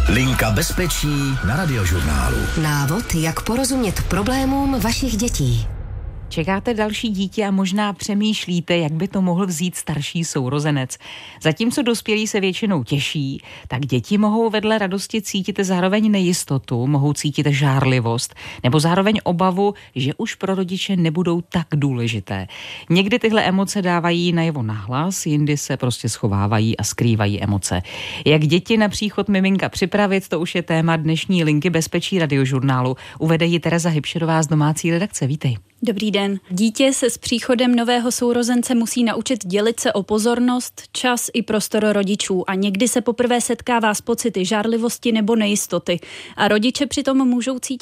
Linka bezpečí na Radiožurnálu. Návod, jak porozumět problémům vašich dětí. Čekáte další dítě a možná přemýšlíte, jak by to mohl vzít starší sourozenec. Zatímco dospělí se většinou těší, tak děti mohou vedle radosti cítit zároveň nejistotu, mohou cítit žárlivost nebo zároveň obavu, že už pro rodiče nebudou tak důležité. Někdy tyhle emoce dávají najevo nahlas, jindy se prostě schovávají a skrývají emoce. Jak děti na příchod miminka připravit, to už je téma dnešní Linky bezpečí Radiožurnálu. Uvede ji Tereza Hybšerová z domácí redakce. Vítej. Dobrý den. Dítě se s příchodem nového sourozence musí naučit dělit se o pozornost, čas i prostor rodičů a někdy se poprvé setkává s pocity žárlivosti nebo nejistoty. A rodiče přitom můžou cítit